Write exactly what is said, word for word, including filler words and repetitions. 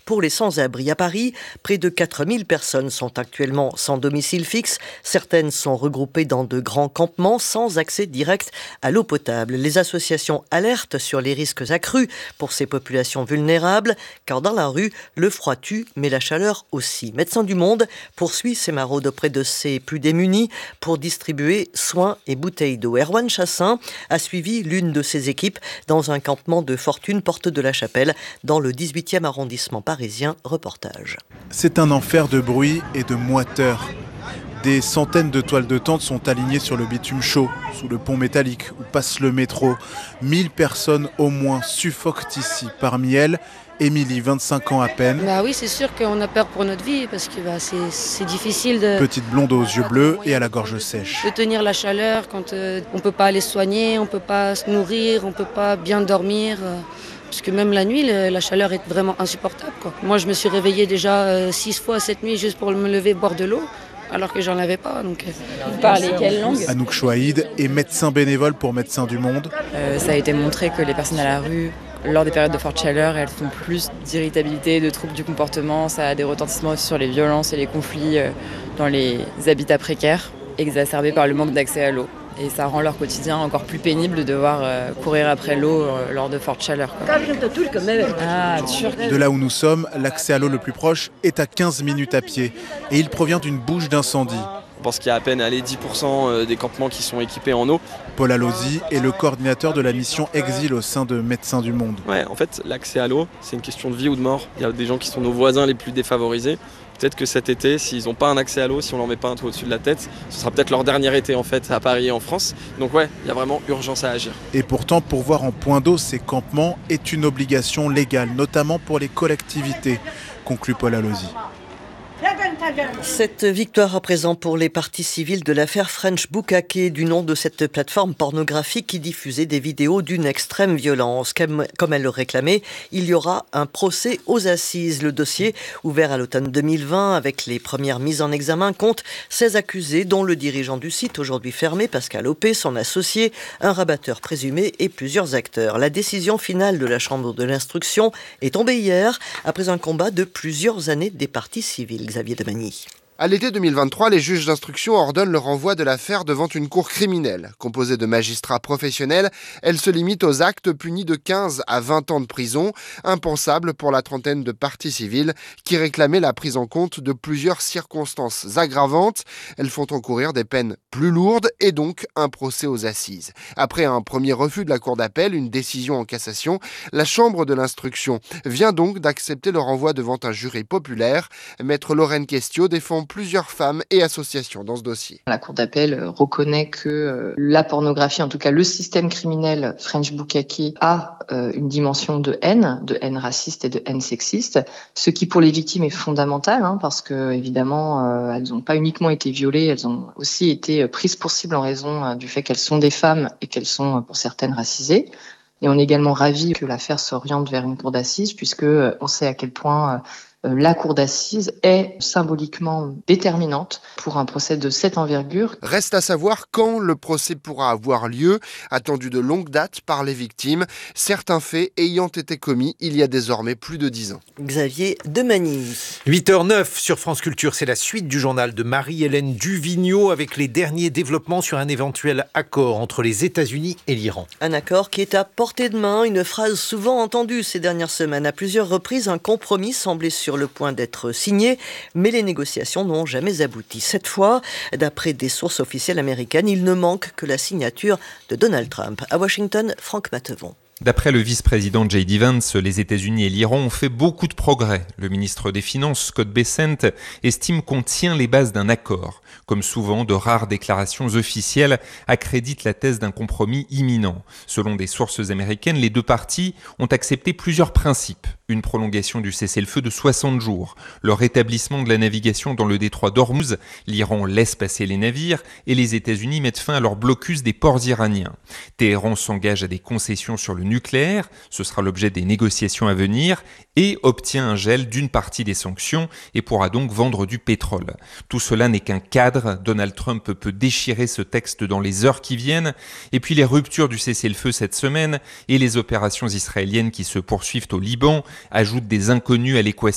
pour les sans-abri. À Paris, près de quatre mille personnes sont actuellement sans domicile fixe. Certaines sont regroupées dans de grands campements sans accès direct à l'eau potable. Les associations alertent sur les risques accrus pour ces populations vulnérables, car dans la rue, le froid tue, mais la chaleur aussi. Médecins du Monde poursuit ses maraudes auprès de ses plus démunis pour distribuer soins et bouteilles d'eau. Erwan Chassin a suivi l'une de ses équipes dans un campement de Fortune, porte de la Chapelle, dans le dix-huitième arrondissement parisien. Reportage. C'est un enfer de bruit et de moiteur. Des centaines de toiles de tente sont alignées sur le bitume chaud, sous le pont métallique où passe le métro. Mille personnes au moins suffoquent ici. Parmi elles, Émilie, vingt-cinq ans à peine. Bah oui, c'est sûr qu'on a peur pour notre vie parce que bah, c'est, c'est difficile de... Petite blonde aux yeux bleus et à la gorge sèche. De tenir la chaleur quand euh, on ne peut pas aller se soigner, on ne peut pas se nourrir, on ne peut pas bien dormir. Euh, parce que même la nuit, le, la chaleur est vraiment insupportable, quoi. Moi, je me suis réveillée déjà euh, six fois cette nuit juste pour me lever, boire de l'eau. Alors que j'en avais pas. Donc... Vous parlez quelle langue ? Anouk Chouaïd est médecin bénévole pour Médecins du Monde. Euh, ça a été montré que les personnes à la rue, lors des périodes de forte chaleur, elles font plus d'irritabilité, de troubles du comportement. Ça a des retentissements aussi sur les violences et les conflits euh, dans les habitats précaires, exacerbés par le manque d'accès à l'eau. Et ça rend leur quotidien encore plus pénible de devoir euh, courir après l'eau euh, lors de fortes chaleurs. Ah, de là où nous sommes, l'accès à l'eau le plus proche est à quinze minutes à pied. Et il provient d'une bouche d'incendie. On pense qu'il y a à peine allez, dix pour cent des campements qui sont équipés en eau. Paul Allozy est le coordinateur de la mission Exil au sein de Médecins du Monde. Ouais, en fait, l'accès à l'eau, c'est une question de vie ou de mort. Il y a des gens qui sont nos voisins les plus défavorisés. Peut-être que cet été, s'ils n'ont pas un accès à l'eau, si on ne leur met pas un toit au-dessus de la tête, ce sera peut-être leur dernier été en fait à Paris et en France. Donc ouais, il y a vraiment urgence à agir. Et pourtant, pourvoir en point d'eau ces campements est une obligation légale, notamment pour les collectivités, conclut Paul Allozy. Cette victoire à présent pour les parties civiles de l'affaire French Bukkake, du nom de cette plateforme pornographique qui diffusait des vidéos d'une extrême violence. Comme, comme elle le réclamait, il y aura un procès aux assises. Le dossier, ouvert à l'automne deux mille vingt avec les premières mises en examen, compte seize accusés, dont le dirigeant du site, aujourd'hui fermé, Pascal Opé, son associé, un rabatteur présumé et plusieurs acteurs. La décision finale de la Chambre de l'instruction est tombée hier, après un combat de plusieurs années des parties civiles. Xavier Demagny. À l'été deux mille vingt-trois, les juges d'instruction ordonnent le renvoi de l'affaire devant une cour criminelle. Composée de magistrats professionnels, elle se limite aux actes punis de quinze à vingt ans de prison, impensable pour la trentaine de parties civiles qui réclamaient la prise en compte de plusieurs circonstances aggravantes. Elles font encourir des peines plus lourdes et donc un procès aux assises. Après un premier refus de la cour d'appel, une décision en cassation, la Chambre de l'instruction vient donc d'accepter le renvoi devant un jury populaire. Maître Lorraine Questiot défend plusieurs femmes et associations dans ce dossier. La Cour d'appel reconnaît que la pornographie, en tout cas le système criminel French Bukkake, a une dimension de haine, de haine raciste et de haine sexiste, ce qui pour les victimes est fondamental, hein, parce que évidemment elles n'ont pas uniquement été violées, elles ont aussi été prises pour cible en raison du fait qu'elles sont des femmes et qu'elles sont pour certaines racisées. Et on est également ravis que l'affaire s'oriente vers une cour d'assises, puisque on sait à quel point la cour d'assises est symboliquement déterminante pour un procès de cette envergure. Reste à savoir quand le procès pourra avoir lieu, attendu de longue date par les victimes, certains faits ayant été commis il y a désormais plus de dix ans. Xavier Demagny. huit heures neuf sur France Culture, c'est la suite du journal de Marie-Hélène Duvigneau avec les derniers développements sur un éventuel accord entre les États-Unis et l'Iran. Un accord qui est à portée de main, une phrase souvent entendue ces dernières semaines. À plusieurs reprises, un compromis semblait sur le point d'être signé, mais les négociations n'ont jamais abouti. Cette fois, d'après des sources officielles américaines, il ne manque que la signature de Donald Trump. À Washington, Franck Matevon. D'après le vice-président J D Vance, les États-Unis et l'Iran ont fait beaucoup de progrès. Le ministre des Finances, Scott Bessent, estime qu'on tient les bases d'un accord. Comme souvent, de rares déclarations officielles accréditent la thèse d'un compromis imminent. Selon des sources américaines, les deux parties ont accepté plusieurs principes. Une prolongation du cessez-le-feu de soixante jours, le rétablissement de la navigation dans le détroit d'Ormuz, l'Iran laisse passer les navires et les États-Unis mettent fin à leur blocus des ports iraniens. Téhéran s'engage à des concessions sur le nucléaire, ce sera l'objet des négociations à venir, et obtient un gel d'une partie des sanctions et pourra donc vendre du pétrole. Tout cela n'est qu'un cadre, Donald Trump peut déchirer ce texte dans les heures qui viennent, et puis les ruptures du cessez-le-feu cette semaine et les opérations israéliennes qui se poursuivent au Liban ajoutent des inconnus à l'équation